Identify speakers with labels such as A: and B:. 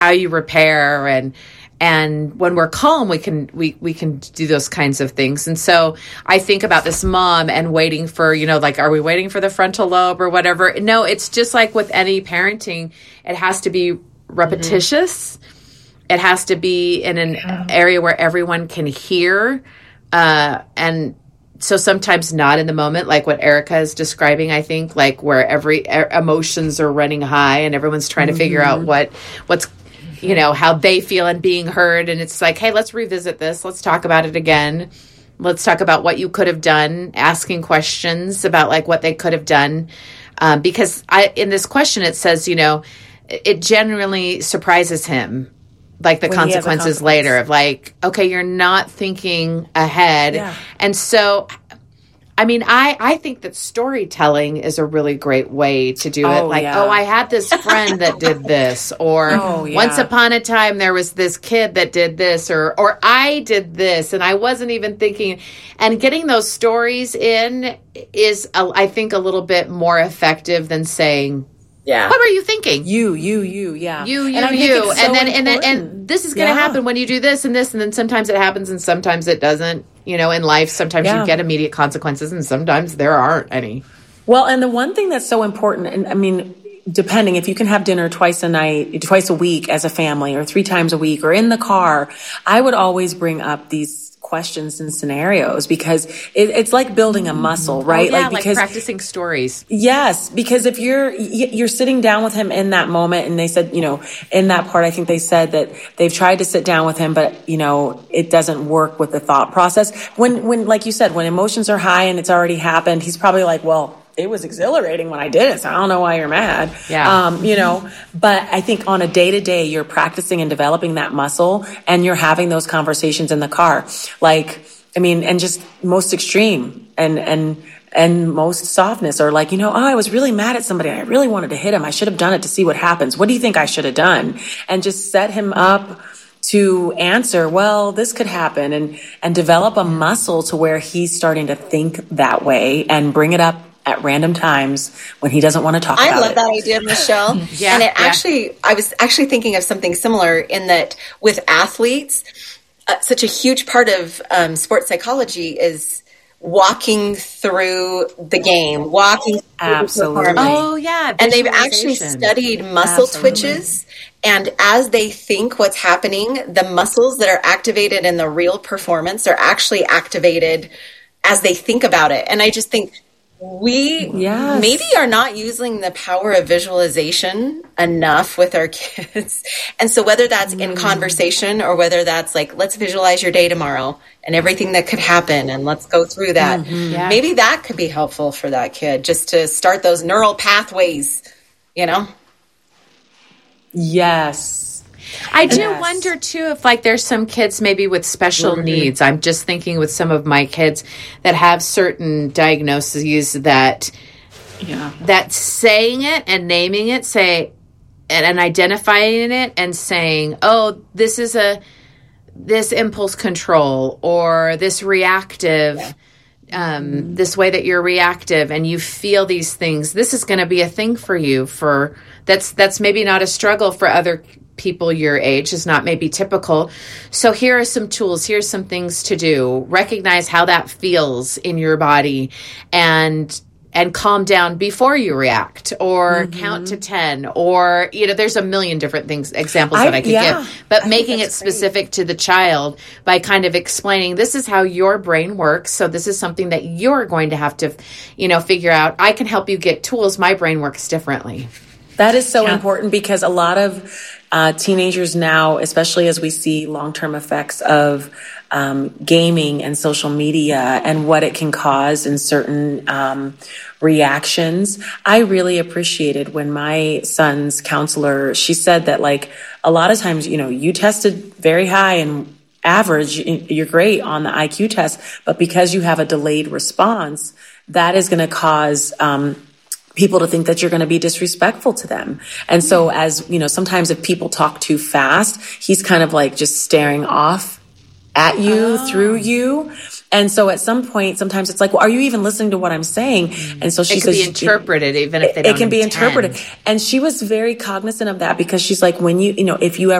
A: how you repair, and when we're calm, we can do those kinds of things. And so I think about this mom and waiting for, like, are we waiting for the frontal lobe or whatever? No, it's just like with any parenting, it has to be repetitious. It has to be in an area where everyone can hear. And so sometimes not in the moment, like what Erica is describing, I think, like where every emotions are running high and everyone's trying to figure out what's, how they feel and being heard. And it's like, hey, let's revisit this. Let's talk about it again. Let's talk about what you could have done, asking questions about like what they could have done. Because in this question, it says, it generally surprises him, like the consequences later of like, okay, you're not thinking ahead. Yeah. And so, I think that storytelling is a really great way to do it. Like, I had this friend that did this, or once upon a time there was this kid that did this, or I did this and I wasn't even thinking. And getting those stories in is, I think, a little bit more effective than saying, what were you thinking?
B: You.
A: And this is going to happen when you do this and this. And then sometimes it happens and sometimes it doesn't. In life, sometimes you get immediate consequences and sometimes there aren't any.
B: Well, and the one thing that's so important, and depending, if you can have dinner twice a week as a family, or 3 times a week, or in the car, I would always bring up these questions and scenarios, because it's like building a muscle, right?
A: Like practicing stories.
B: Yes, because if you're sitting down with him in that moment, and they said, in that part, I think they said that they've tried to sit down with him, but it doesn't work with the thought process. When like you said, when emotions are high and it's already happened, he's probably like, well, it was exhilarating when I did it, so I don't know why you're mad.
A: Yeah.
B: But I think on a day-to-day, you're practicing and developing that muscle, and you're having those conversations in the car. And just most extreme and most softness, or like, I was really mad at somebody. I really wanted to hit him. I should have done it to see what happens. What do you think I should have done? And just set him up to answer, well, this could happen, and develop a muscle to where he's starting to think that way and bring it up at random times when he doesn't want to talk about it.
C: I love that idea, Michelle. And I was actually thinking of something similar, in that with athletes, such a huge part of sports psychology is walking through the game, walking through the performance.
A: Oh, yeah.
C: And they've actually studied muscle twitches. And as they think what's happening, the muscles that are activated in the real performance are actually activated as they think about it. And I just think we maybe are not using the power of visualization enough with our kids. And so whether that's in conversation, or whether that's like, let's visualize your day tomorrow and everything that could happen, and let's go through that. Maybe that could be helpful for that kid, just to start those neural pathways,
B: Yes.
A: I do wonder too if like there's some kids maybe with special needs. I'm just thinking with some of my kids that have certain diagnoses that saying it and naming it, and identifying it and saying, oh, this is this impulse control, or this reactive, this way that you're reactive and you feel these things. This is going to be a thing for you. That's maybe not a struggle for other people your age, is not maybe typical. So here are some tools. Here's some things to do. Recognize how that feels in your body, and calm down before you react, or count to 10, or, there's a million different examples that I could give, but making it specific to the child by kind of explaining, this is how your brain works. So this is something that you're going to have to, figure out. I can help you get tools. My brain works differently.
B: That is so important, because a lot of teenagers now, especially as we see long-term effects of gaming and social media and what it can cause in certain reactions. I really appreciated when my son's counselor, she said that like a lot of times, you tested very high and average, you're great on the IQ test, but because you have a delayed response, that is going to cause people to think that you're going to be disrespectful to them. And so as, sometimes if people talk too fast, he's kind of like just staring off at you, through you. And so at some point, sometimes it's like, well, are you even listening to what I'm saying? And so she says,
A: it can be interpreted even if they don't
B: it can be
A: intend.
B: interpreted. And she was very cognizant of that, because she's like, when if you